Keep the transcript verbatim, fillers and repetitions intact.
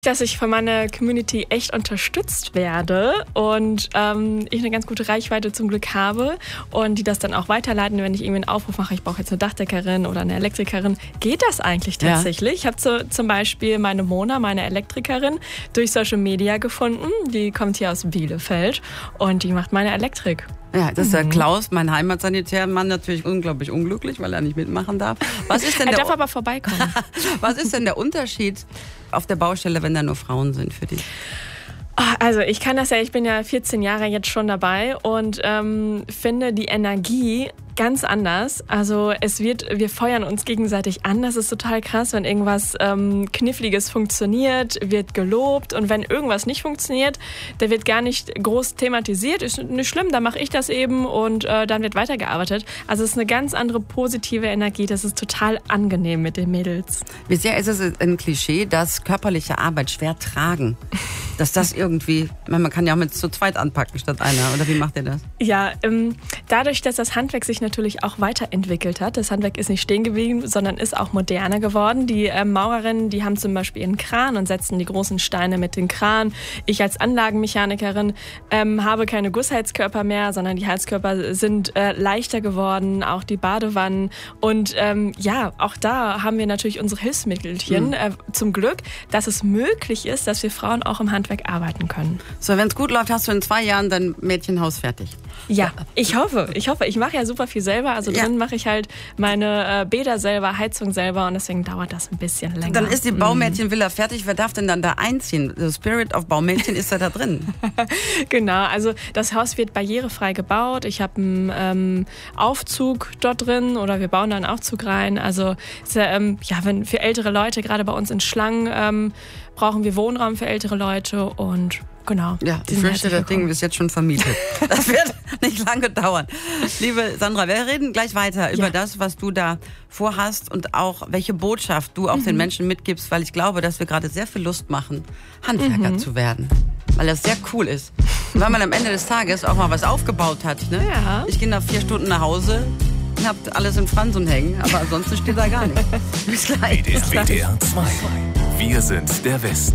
Dass ich von meiner Community echt unterstützt werde und ähm, ich eine ganz gute Reichweite zum Glück habe und die das dann auch weiterleiten, wenn ich irgendwie einen Aufruf mache, ich brauche jetzt eine Dachdeckerin oder eine Elektrikerin. Geht das eigentlich tatsächlich? Ja. Ich habe so, zum Beispiel meine Mona, meine Elektrikerin, durch Social Media gefunden. Die kommt hier aus Bielefeld und die macht meine Elektrik. Ja, das ist der Klaus, mein Heimatsanitärmann, natürlich unglaublich unglücklich, weil er nicht mitmachen darf. Was ist denn er der darf aber vorbeikommen. Was ist denn der Unterschied auf der Baustelle, wenn da nur Frauen sind für dich? Also ich kann das ja, ich bin ja vierzehn Jahre jetzt schon dabei und ähm, finde die Energie ganz anders. Also es wird, wir feuern uns gegenseitig an. Das ist total krass, wenn irgendwas ähm, Kniffliges funktioniert, wird gelobt und wenn irgendwas nicht funktioniert, der wird gar nicht groß thematisiert. Ist nicht schlimm, dann mache ich das eben und äh, dann wird weitergearbeitet. Also es ist eine ganz andere positive Energie. Das ist total angenehm mit den Mädels. Wie sehr ist es ein Klischee, dass körperliche Arbeit schwer tragen? Dass das irgendwie, man kann ja auch mit zu zweit anpacken statt einer. Oder wie macht ihr das? Ja, ähm, dadurch, dass das Handwerk sich natürlich auch weiterentwickelt hat. Das Handwerk ist nicht stehen geblieben, sondern ist auch moderner geworden. Die äh, Maurerinnen, die haben zum Beispiel einen Kran und setzen die großen Steine mit dem Kran. Ich als Anlagenmechanikerin ähm, habe keine Gussheizkörper mehr, sondern die Heizkörper sind äh, leichter geworden, auch die Badewannen. Und ähm, ja, auch da haben wir natürlich unsere Hilfsmittelchen. Mhm. Äh, zum Glück, dass es möglich ist, dass wir Frauen auch im Handwerk arbeiten können. So, wenn es gut läuft, hast du in zwei Jahren dein Mädchenhaus fertig. Ja, ich hoffe, ich hoffe. Ich mache ja super viel selber. Also drin ja. mache ich halt meine äh, Bäder selber, Heizung selber und deswegen dauert das ein bisschen länger. Dann ist die Baumädchenvilla mm. fertig. Wer darf denn dann da einziehen? The Spirit of Baumädchen ist ja da drin. Genau, also das Haus wird barrierefrei gebaut. Ich habe einen ähm, Aufzug dort drin oder wir bauen da einen Aufzug rein. Also ist ja, ähm, ja, wenn für ältere Leute, gerade bei uns in Schlangen, ähm, brauchen wir Wohnraum für ältere Leute und genau. Ja, ich fürchte, das Ding ist jetzt schon vermietet. Das wird nicht lange dauern. Liebe Sandra, wir reden gleich weiter ja. über das, was du da vorhast und auch welche Botschaft du auch mhm. den Menschen mitgibst, weil ich glaube, dass wir gerade sehr viel Lust machen, Handwerker mhm. zu werden. Weil das sehr cool ist. Und weil man am Ende des Tages auch mal was aufgebaut hat. Ne? Ja. Ich gehe nach vier Stunden nach Hause, habt alles in Fransen hängen, aber ansonsten steht da gar nichts. Bis gleich. W D R zwei. Wir sind der Westen.